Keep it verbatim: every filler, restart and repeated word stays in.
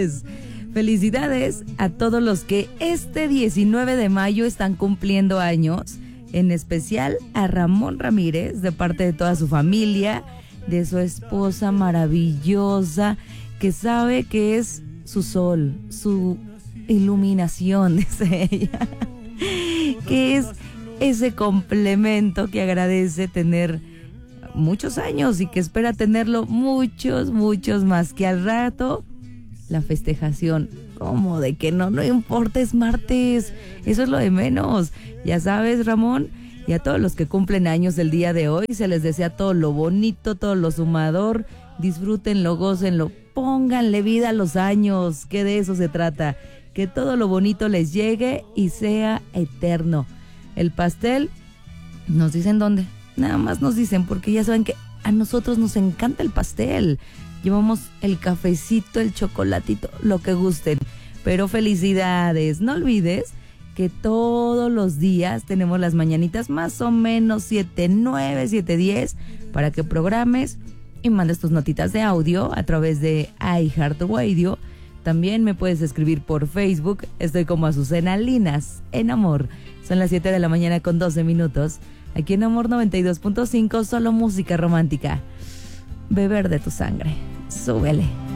es. Felicidades a todos los que este diecinueve de mayo están cumpliendo años, en especial a Ramón Ramírez, de parte de toda su familia, de su esposa maravillosa, que sabe que es su sol, su iluminación, dice ella, que es ese complemento que agradece tener muchos años y que espera tenerlo muchos, muchos más, que al rato la festejación, ¿cómo de que no? No importa, es martes, eso es lo de menos. Ya sabes, Ramón, y a todos los que cumplen años el día de hoy, se les desea todo lo bonito, todo lo sumador, disfrútenlo, gócenlo, pónganle vida a los años, que de eso se trata, que todo lo bonito les llegue y sea eterno. El pastel, nos dicen dónde, nada más nos dicen, porque ya saben que a nosotros nos encanta el pastel. Llevamos el cafecito, el chocolatito, lo que gusten. Pero felicidades, no olvides que todos los días tenemos las mañanitas más o menos siete nueve, siete diez para que programes y mandes tus notitas de audio a través de iHeartRadio. También me puedes escribir por Facebook, estoy como Azucena Linas, en Amor. Son las siete de la mañana con doce minutos. Aquí en Amor noventa y dos punto cinco, solo música romántica. Beber de tu sangre. Súbele.